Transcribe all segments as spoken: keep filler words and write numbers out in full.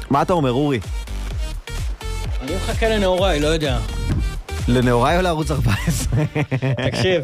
מה אתה אומר, אורי? אני מחכה לנאוריי, לא יודע. לנאוריי או לערוץ ארבע עשרה? תקשיב,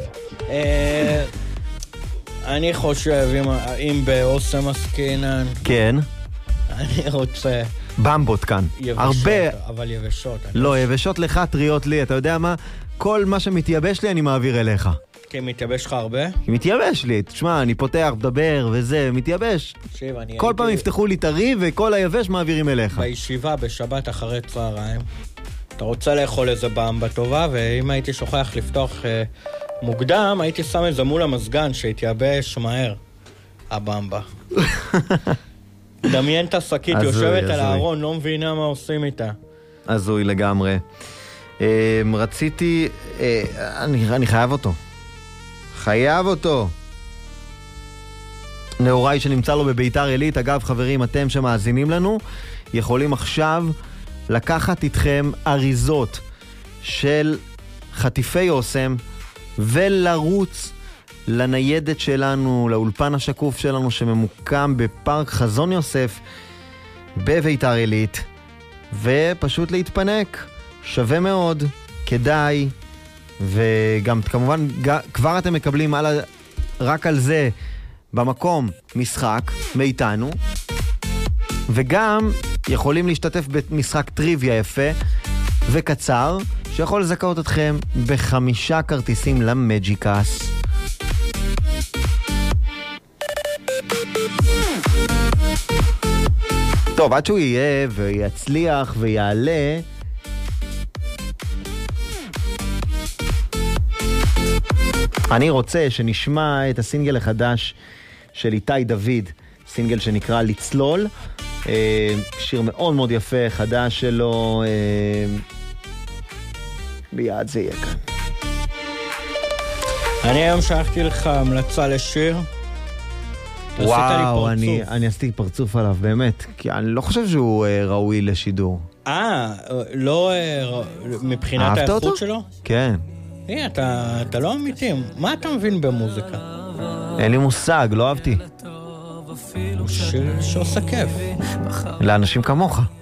אני חושב, אם באוסם עסקינן... כן. אני רוצה... במבות כאן. יבשות, הרבה... אבל יבשות. לא, יבשות לך, טריות לי, אתה יודע מה? כל מה שמתייבש לי אני מעביר אליך. כי מתייבש לך הרבה? כי מתייבש לי, תשמע, אני פותח, מדבר וזה, מתייבש. תקשיב, אני כל הייתי... פעם יפתחו לי תרי וכל היבש מעבירים אליך. בישיבה בשבת אחרי צהריים, אתה רוצה לאכול איזה במבה טובה, ואם הייתי שוכח לפתוח אה, מוקדם, הייתי שם איזה מול המסגן שהתייבש מהר, הבמבה. דמיין את השקית, יושבת על הארון, לא מבינה מה עושים איתה. הזוי לגמרי. אה, רציתי... אה, אני, אני חייב אותו. חייב אותו. נאוריי שנמצא לו בביתר עילית. אגב, חברים, אתם שמאזינים לנו, יכולים עכשיו לקחת איתכם אריזות של חטיפי אוסם ולרוץ לניידת שלנו, לאולפן השקוף שלנו שממוקם בפארק חזון יוסף בביתר עילית, ופשוט להתפנק. שווה מאוד, כדאי, וגם כמובן כבר אתם מקבלים על, רק על זה במקום משחק מאיתנו, וגם יכולים להשתתף במשחק טריוויה יפה וקצר שיכול לזכות אתכם בחמישה כרטיסים למג'יקס. טוב, עד שהוא יהיה ויצליח ויעלה, אני רוצה שנשמע את הסינגל החדש של איתי דוד, סינגל שנקרא לצלול, שיר מאוד מאוד יפה, חדש שלו, ביד זה יהיה כאן. אני היום שלחתי לך המלצה לשיר. וואו, אני, אני עשיתי פרצוף עליו, באמת, כי אני לא חושב שהוא אה, ראוי לשידור. אה, לא אה, מבחינת האיכות שלו? כן. אה, אתה, אתה לא אמיתי. מה אתה מבין במוזיקה? אין לי מושג, לא אהבתי. ש... שעושה כיף. לאנשים כמוך.